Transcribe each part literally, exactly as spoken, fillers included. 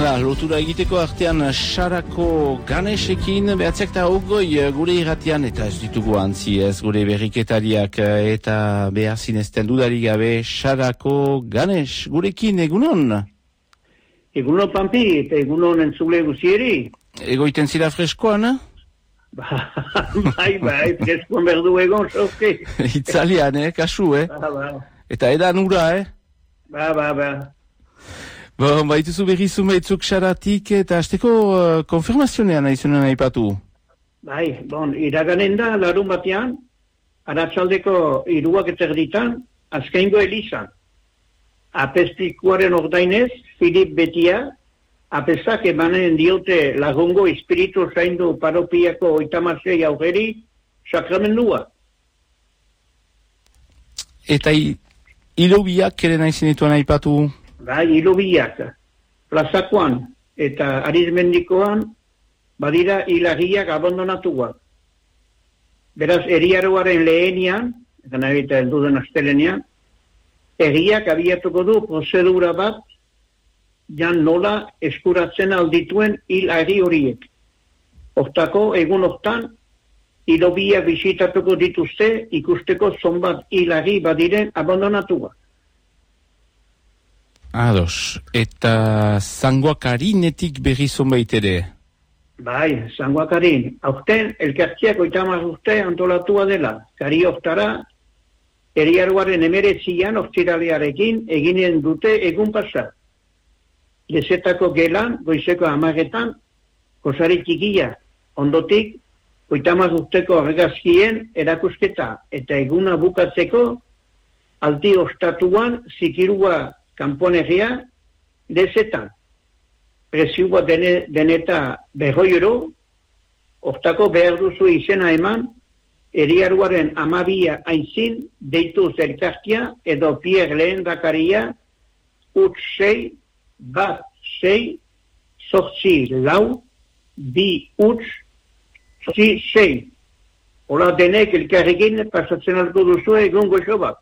Hala, lotura egiteko artean Sarako Ganesekin, behatziak eta ogoi gure irratian, eta ez ditugu antzi ez gure berriketariak, eta behar zinezten dudarik gabe Sarako Ganes, gurekin egunon? Egunon Pampi, eta egunon entzule guzieri. Egoiten zira freskoan? Bai, bai, freskoan berdu egon, soke. Itzalian, eh, kasu, eh? Ba, ba. Eta edan ura, eh? Ba, ba, ba. Bon, baituzu berri zumeitzuk Saratik eta azteko uh, konfirmazionean aizunen aipatu. Bai, bon, iraganen da, larun batean, aratzaldeko iruak eterditan, azkaingo elizan. Apestikuaren ordainez, Filip Betia, apestak emanen diote lagungo espiritu zaindu paropiako oitamasei aurreri, sakramendua. Eta hilobiak keren aizenituan aipatu? Bai, hilobiak, plazakoan eta arizmendikoan, badira hilagiak abandonatuak. Beraz, eriaroaren lehenian, eta nahi eta elduden astelenean, egiak abiatuko du prozedura bat, jan nola eskuratzen aldituen hilagi horiek. Hortako, egun hortan, hilobiak bisitatuko dituzte ikusteko zonbat hilagi badiren abandonatuak. Ados, eta Zangoakarinetik berri zonbait ere? Bai, Zangoakarin. Aurten, elkartziak oitamar urte antolatua dela. Kari hortara, eriaruaren emeretzian ostiralearekin eginen dute egun pasa. Lezetako gelan, goizeko amaretan, kosari txikia. Ondotik, oitamar urteko argazkien erakusketa eta eguna bukatzeko, alti ostatuan zikirua kanponegia, dezetan. Preziua dene, deneta behoi euro, hortako behar duzu izena eman, eriaruaren amabia aintzin, deitu zelkartia, edo Pierre lehen dakaria, ut sei, bat sei, zortzi lau, bi ut, zi sei. Hola denek elkarrekin pasatzen alko duzu egun goxo bat.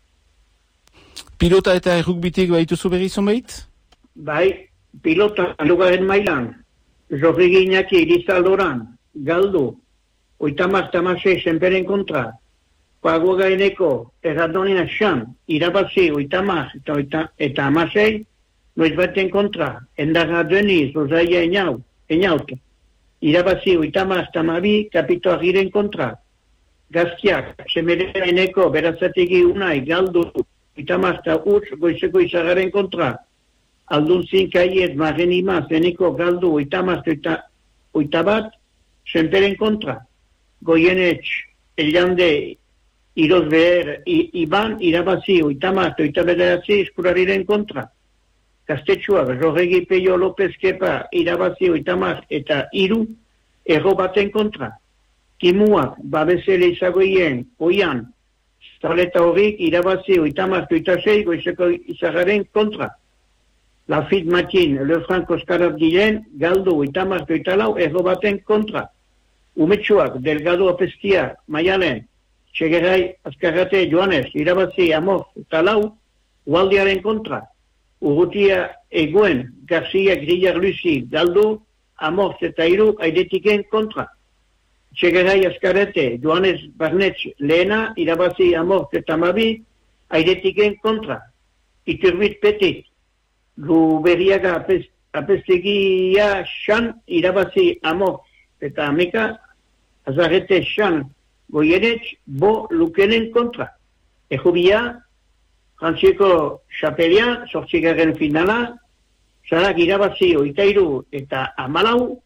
Pilota eta errukbitik baituzu berri zonbait? Bai, pilota lugaren mailan, Jorregi Iñaki Irizaldoran, Galdu, oitamak tamasei senperen kontra, Pagoga Eneko, Erradonia Xan, irabazi oitamak eta, oita, eta amasei, noiz baten kontra, Endarra Deniz, Ozaia Eñau, Eñaut, irabazi oitamak tamabi, Kapito Agiren kontra, Gaztiak, Semerera Eneko, Berazategi Unai, Galdu, Itamazta utz goizeko izagaren kontra. Alduntzin kaiet marren imaz, eneko galdu itamazta oitabat, senperen kontra. Goienetx, elande, iroz beher, iban, irabazi, oitamazta oitabederatzi eskurariren kontra. Kastetxuak, Jorregi Peio López Kepa, irabazi, oitamaz eta iru, erro baten kontra. Kimuak, babesele izagoien, oian, Zaleta horrik irabazi oitamaz oitasei goizeko izagaren kontra. Lafit Matin, Lefranc Oskarab diren, galdu oitamaz oitalau erro baten kontra. Umetxuak, Delgado Apestia, Maialen, Txegerai Azkarrate Joanes, irabazi Amor eta lau, Ualdiaren kontra. Urrutia Eguen, Garcia Grillar Luzi, galdu, Amor eta iru, aidetiken kontra. Txegerai Azkarete, Joanes Barnetx, lehena, irabazi Amor eta mabi, airetiken kontra. Iturbit Petit, Luberiaga apes, Apestegia Xan, irabazi Amor eta ameka, Azarete Xan, Goienetx, Bo Lukenen kontra. Ejubia, Frantzieko Chapelian, sortzigaren finala, Zarak irabazi oitairu eta amalau,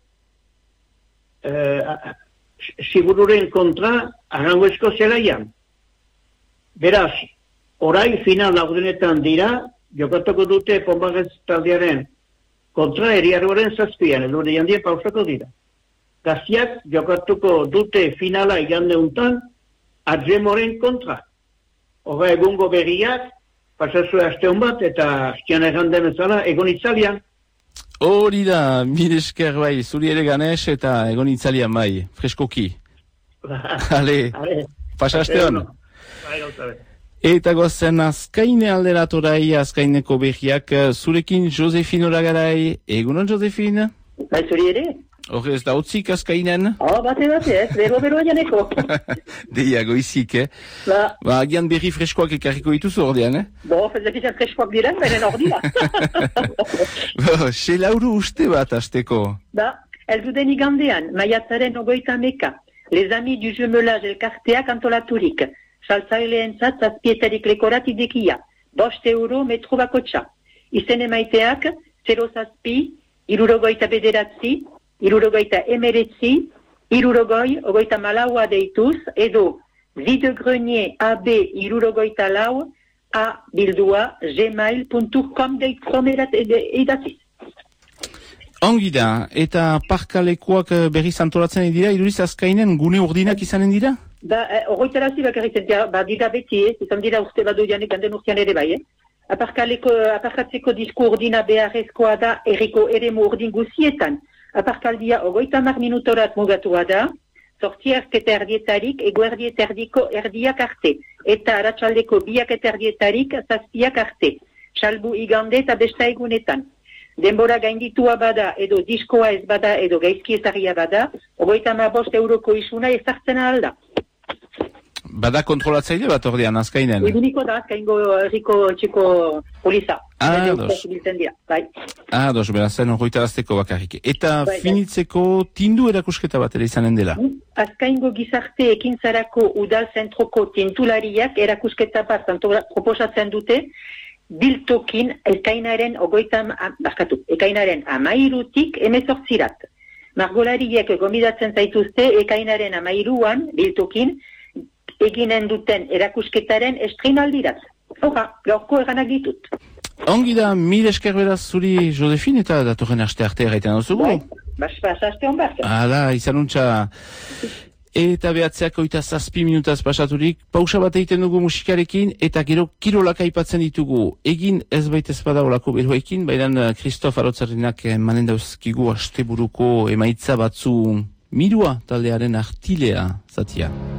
eh, Sigururen kontra Arangoezko zelaian. Beraz, orai final laurdenetan dira, jokatuko dute Ponbarez taldearen kontra eriaruaren zazpian, elure jandien pausako dira. Gaztiak jokatuko dute finala igande untan, Adzemoren kontra. Hora egungo berriak, pasazue aste hon bat, eta azkian erranden ezala, egon itzalian. Hori da, mire esker bai, zuri ere Ganes eta egon itzalian bai, freskoki. Ale, pasa aste hon. Eta gozen azkaine alderatorai, azkaineko behiak, zurekin Josefin Oragarai. Egunon, Josefin? Bai, zuri ere? Hor ez da utzik azkainen? Oh, bate bate, ez, bero-beroa janeko. Deia, goizik, eh? Ba, Ba, agian berri freskoak ekarriko dituzu ordean, eh? bo, fezakizan freskoak diren, baina ordila. Bo, xe lauru uste bat, azteko. Ba, elduden igandean, maiatzaren ogoita meka, les amis du jumelage elkarteak antolaturik, saltzaileen zat zazpietarik lekorat idekia, bost euro metro bakotxa. Izen emaiteak, zero zazpi, irurogoita bederatzi, irurogoita emeretzi, irurogoi, ogoita malaua deituz, edo Vide Grenier A B irurogoita lau, a bildua gmail puntu com deitzom edatziz. Ongi da, eta parkalekuak berriz antolatzen dira, iduriz azkainen gune urdinak izanen dira? Ba, horretarazi bakarritzen dira, ba, dira beti, ez, izan dira uste badu janek anden urtean ere bai, eh? Aparkaleko, aparkatzeko disko urdina beharrezkoa da erriko eremu urdin guzietan. Aparkaldia ogoita mar minutorat mugatua da, sortziak eta erdietarik, eguerdi eta erdiko erdiak arte, eta aratsaldeko biak eta erdietarik zazpiak arte, salbu igande eta besta egunetan. Denbora gainditua bada, edo diskoa ez bada, edo gaizki ezarria bada, ogoita ma bost euroko isuna ezartzen alda. Bada kontrolatzaile bat ordean, azkainen? Eguniko da, azkaingo erriko txiko poliza. Ah, dos. Bai. Ah, dos, berazen horretarazteko bakarrik. Eta Bai, bai. finitzeko tindu erakusketa bat ere izanen dela? Azkaingo gizarte ekintzarako udal zentroko tintulariak erakusketa bat antola- proposatzen dute, biltokin ekainaren ogoita, barkatu, ekainaren amairutik emezortzirat. Margolariek gomidatzen zaituzte ekainaren amairuan, biltokin, eginen duten erakusketaren estrinaldirat. Hora, gaurko eranak ditut. Ongi da, mil esker beraz zuri Josefin eta datorren aste arte erraiten duzugu? Bai, bas, bas, aste hon bat. Hala, izanuntza. Eta behatzeak oita zazpi minutaz pasaturik, pausa bat egiten dugu musikarekin, eta gero kirolak aipatzen ditugu. Egin ez baitez bada olako beruekin, baina Kristof Arotzarrinak manen dauzkigu asteburuko emaitza batzu mirua taldearen artilea zatia.